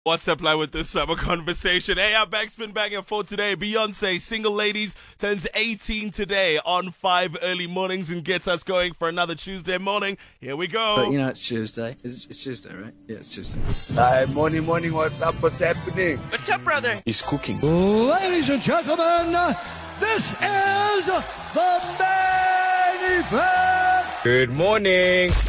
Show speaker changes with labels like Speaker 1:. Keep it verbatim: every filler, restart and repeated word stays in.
Speaker 1: What's up, like with this summer conversation? Hey, our backspin banger for today. Beyonce, Single Ladies, turns eighteen today on five early mornings and gets us going for another Tuesday morning. Here we go.
Speaker 2: But you know, it's Tuesday. It's, it's Tuesday, right? Yeah, it's Tuesday.
Speaker 3: Hi, morning, morning. What's up? What's happening?
Speaker 1: What's up, brother?
Speaker 2: He's cooking.
Speaker 4: Ladies and gentlemen, this is the main event.
Speaker 5: Good morning.